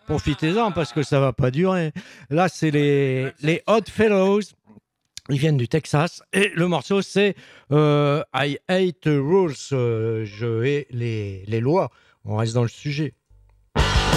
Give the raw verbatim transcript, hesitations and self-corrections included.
Profitez-en parce que ça va pas durer. Là, c'est les, les Odd Fellows. Ils viennent du Texas et le morceau c'est euh, I Hate the Rules. Euh, je hais les, les lois. On reste dans le sujet.